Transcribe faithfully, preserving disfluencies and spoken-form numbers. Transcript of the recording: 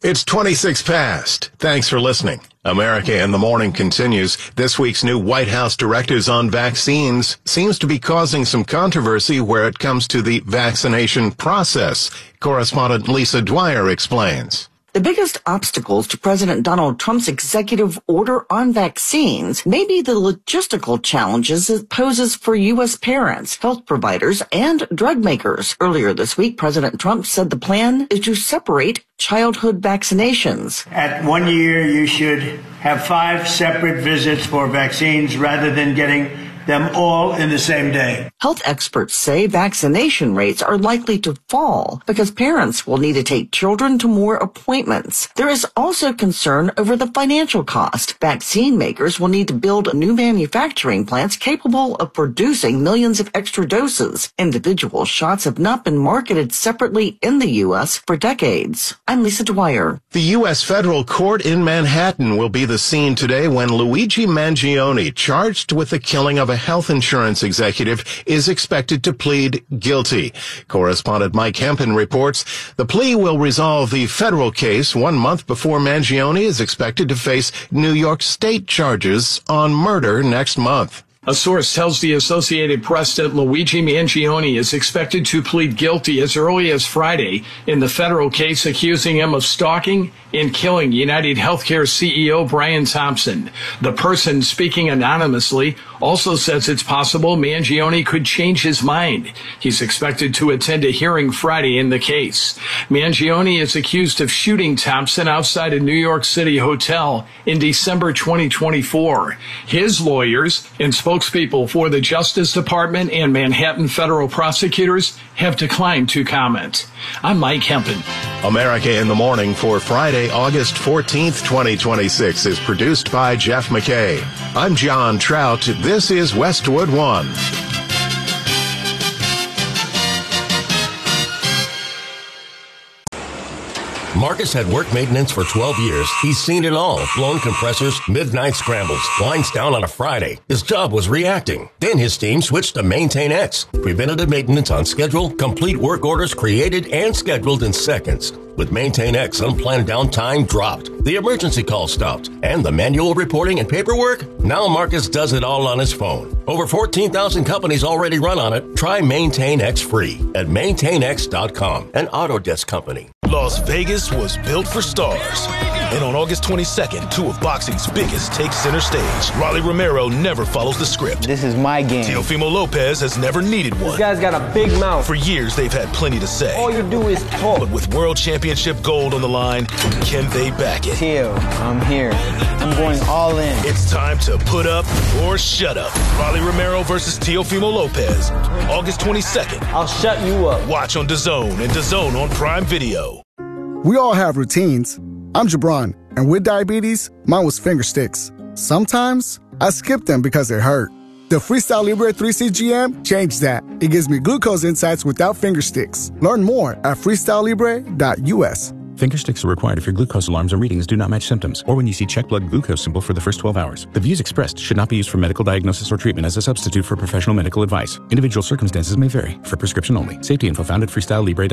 It's twenty-six past. Thanks for listening. America in the Morning continues. This week's new White House directives on vaccines seems to be causing some controversy where it comes to the vaccination process. Correspondent Lisa Dwyer explains. The biggest obstacles to President Donald Trump's executive order on vaccines may be the logistical challenges it poses for U S parents, health providers, and drug makers. Earlier this week, President Trump said the plan is to separate childhood vaccinations. At one year, you should have five separate visits for vaccines rather than getting them all in the same day. Health experts say vaccination rates are likely to fall because parents will need to take children to more appointments. There is also concern over the financial cost. Vaccine makers will need to build new manufacturing plants capable of producing millions of extra doses. Individual shots have not been marketed separately in the U S for decades. I'm Lisa Dwyer. The U S federal court in Manhattan will be the scene today when Luigi Mangione, charged with the killing of a health insurance executive, is expected to plead guilty. Correspondent Mike Hempen reports the plea will resolve the federal case one month before Mangione is expected to face New York State charges on murder next month. A source tells the Associated Press that Luigi Mangione is expected to plead guilty as early as Friday in the federal case accusing him of stalking and killing United Healthcare C E O Brian Thompson. The person speaking anonymously also says it's possible Mangione could change his mind. He's expected to attend a hearing Friday in the case. Mangione is accused of shooting Thompson outside a New York City hotel in December twenty twenty-four. His lawyers and spokespeople for the Justice Department and Manhattan federal prosecutors have declined to comment. I'm Mike Hempen. America in the Morning for Friday, August fourteenth, twenty twenty-six is produced by Jeff McKay. I'm John Trout. This is Westwood One. Marcus had work maintenance for twelve years. He's seen it all. Blown compressors, midnight scrambles, lines down on a Friday. His job was reacting. Then his team switched to Maintain X. Preventative maintenance on schedule, complete work orders created and scheduled in seconds. With Maintain X, unplanned downtime dropped. The emergency call stopped. And the manual reporting and paperwork? Now Marcus does it all on his phone. Over fourteen thousand companies already run on it. Try Maintain X free at maintain x dot com, an Autodesk company. Las Vegas was built for stars. And on August twenty-second, two of boxing's biggest take center stage. Rolly Romero never follows the script. This is my game. Teofimo Lopez has never needed one. This guy's got a big mouth. For years, they've had plenty to say. All you do is talk. But with world championship gold on the line, can they back it? Teo, I'm here. I'm going all in. It's time to put up or shut up. Rolly Romero versus Teofimo Lopez. August twenty-second. I'll shut you up. Watch on DAZN and DAZN on Prime Video. We all have routines. I'm Jabron, and with diabetes, mine was finger sticks. Sometimes, I skip them because it hurt. The Freestyle Libre three C G M changed that. It gives me glucose insights without finger sticks. Learn more at freestyle libre dot U S. Finger sticks are required if your glucose alarms or readings do not match symptoms, or when you see check blood glucose symbol for the first twelve hours. The views expressed should not be used for medical diagnosis or treatment as a substitute for professional medical advice. Individual circumstances may vary. For prescription only. Safety info found at freestyle libre dot U S.